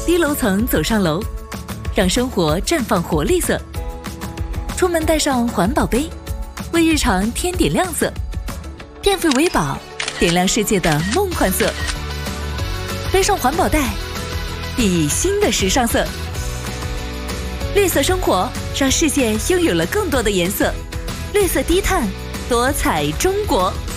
低楼层走上楼，让生活绽放活力色。出门带上环保杯，为日常添点亮色。电费为宝，点亮世界的梦幻色。背上环保袋，熠熠新的时尚色。绿色生活，让世界拥有了更多的颜色。绿色低碳，多彩中国。